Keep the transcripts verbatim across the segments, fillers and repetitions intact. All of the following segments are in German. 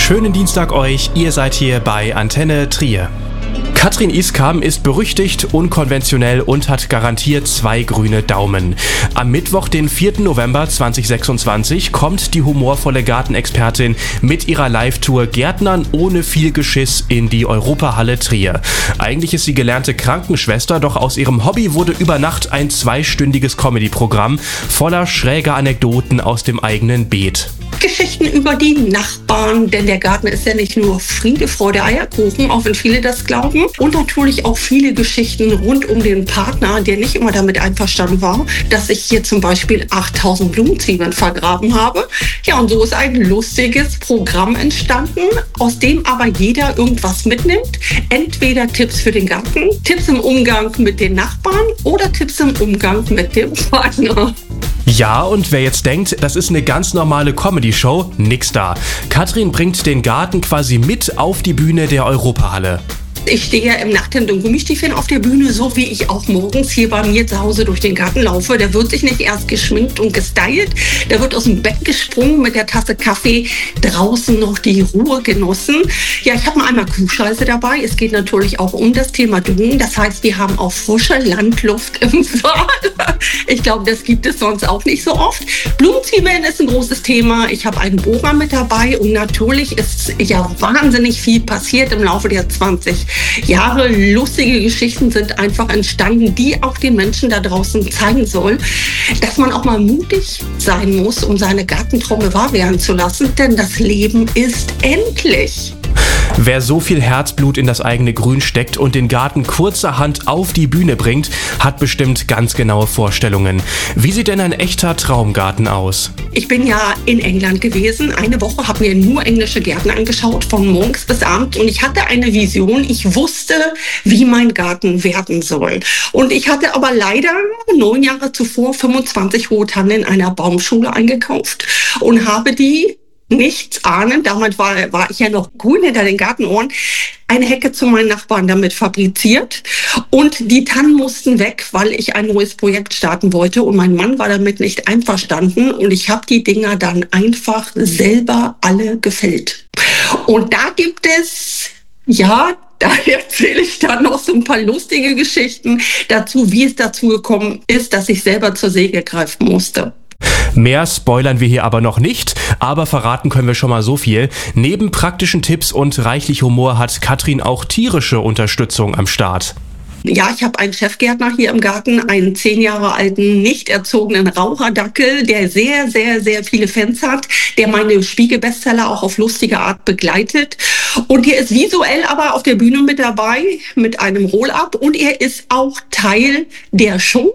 Schönen Dienstag euch, ihr seid hier bei Antenne Trier. Katrin Iskam ist berüchtigt, unkonventionell und hat garantiert zwei grüne Daumen. Am Mittwoch, den vierten November zweitausendsechsundzwanzig, kommt die humorvolle Gartenexpertin mit ihrer Live-Tour Gärtnern ohne viel Geschiss in die Europahalle Trier. Eigentlich ist sie gelernte Krankenschwester, doch aus ihrem Hobby wurde über Nacht ein zweistündiges Comedy-Programm voller schräger Anekdoten aus dem eigenen Beet. Geschichten über die Nachbarn, denn der Garten ist ja nicht nur Friede, Freude, Eierkuchen, auch wenn viele das glauben. Und natürlich auch viele Geschichten rund um den Partner, der nicht immer damit einverstanden war, dass ich hier zum Beispiel achttausend Blumenzwiebeln vergraben habe. Ja, und so ist ein lustiges Programm entstanden, aus dem aber jeder irgendwas mitnimmt. Entweder Tipps für den Garten, Tipps im Umgang mit den Nachbarn oder Tipps im Umgang mit dem Partner. Ja, und wer jetzt denkt, das ist eine ganz normale Comedy-Show, nix da. Katrin bringt den Garten quasi mit auf die Bühne der Europahalle. Ich stehe ja im Nachthemd und Gummistiefeln auf der Bühne, so wie ich auch morgens hier bei mir zu Hause durch den Garten laufe. Da wird sich nicht erst geschminkt und gestylt, da wird aus dem Bett gesprungen mit der Tasse Kaffee, draußen noch die Ruhe genossen. Ja, ich habe mal einmal Kuhscheiße dabei. Es geht natürlich auch um das Thema Düngen. Das heißt, wir haben auch frische Landluft im Saal. Ich glaube, das gibt es sonst auch nicht so oft. Blumenzwiebeln ist ein großes Thema. Ich habe einen Bohrer mit dabei und natürlich ist ja wahnsinnig viel passiert im Laufe der zwanzig Jahre. Lustige Geschichten sind einfach entstanden, die auch den Menschen da draußen zeigen sollen, dass man auch mal mutig sein muss, um seine Gartenträume wahr werden zu lassen, denn das Leben ist endlich. Wer so viel Herzblut in das eigene Grün steckt und den Garten kurzerhand auf die Bühne bringt, hat bestimmt ganz genaue Vorstellungen. Wie sieht denn ein echter Traumgarten aus? Ich bin ja in England gewesen. Eine Woche habe mir nur englische Gärten angeschaut, von morgens bis abends. Und ich hatte eine Vision. Ich wusste, wie mein Garten werden soll. Und ich hatte aber leider neun Jahre zuvor fünfundzwanzig hohe Tannen in einer Baumschule eingekauft und habe die nichts ahnen, damals war, war ich ja noch grün hinter den Gartenohren, eine Hecke zu meinen Nachbarn damit fabriziert und die Tannen mussten weg, weil ich ein neues Projekt starten wollte und mein Mann war damit nicht einverstanden und ich habe die Dinger dann einfach selber alle gefällt. Und da gibt es, ja, da erzähle ich dann noch so ein paar lustige Geschichten dazu, wie es dazu gekommen ist, dass ich selber zur Säge greifen musste. Mehr spoilern wir hier aber noch nicht, aber verraten können wir schon mal so viel. Neben praktischen Tipps und reichlich Humor hat Katrin auch tierische Unterstützung am Start. Ja, ich habe einen Chefgärtner hier im Garten, einen zehn Jahre alten, nicht erzogenen Raucherdackel, der sehr, sehr, sehr viele Fans hat, der meine Spiegel-Bestseller auch auf lustige Art begleitet. Und er ist visuell aber auf der Bühne mit dabei, mit einem Roll-Up. Und er ist auch Teil der Show,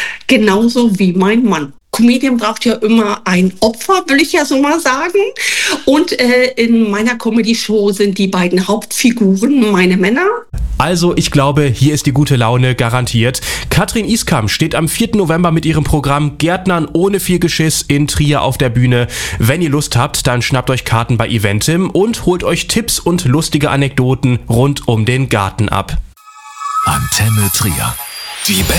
genauso wie mein Mann. Comedian braucht ja immer ein Opfer, will ich ja so mal sagen. Und äh, in meiner Comedy-Show sind die beiden Hauptfiguren meine Männer. Also ich glaube, hier ist die gute Laune garantiert. Katrin Iskam steht am vierten November mit ihrem Programm Gärtnern ohne viel Geschiss in Trier auf der Bühne. Wenn ihr Lust habt, dann schnappt euch Karten bei Eventim und holt euch Tipps und lustige Anekdoten rund um den Garten ab. Antenne Trier. Die